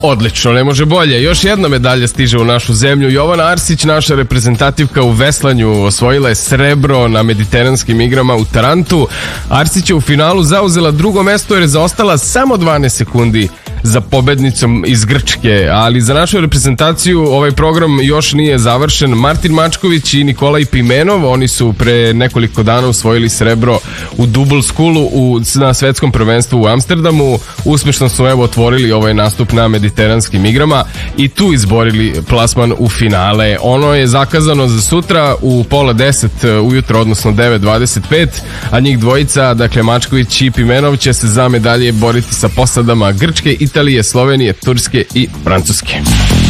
Odlično, ne može bolje. Još jedna medalja stiže u našu zemlju. Jovana Arsić, naša reprezentativka u veslanju, osvojila je srebro na mediteranskim igrama u Tarantu. Arsić je u finalu zauzela drugo mesto jer je zaostala samo 12 sekundi za pobednicom iz Grčke, ali za našu reprezentaciju ovaj program još nije završen. Martin Mačković i Nikolaj Pimenov, oni su pre nekoliko dana osvojili srebro u double skulu na svetskom prvenstvu u Amsterdamu. Uspešno su otvorili ovaj nastup na mediteranskim igrama i tu izborili plasman u finale. Ono je zakazano za sutra u 9:30 ujutro, odnosno 9:25, a njih dvojica, dakle Mačković i Pimenov, će se za medalje boriti sa posadama Grčke, Italije, Slovenije, Turske i Francuske.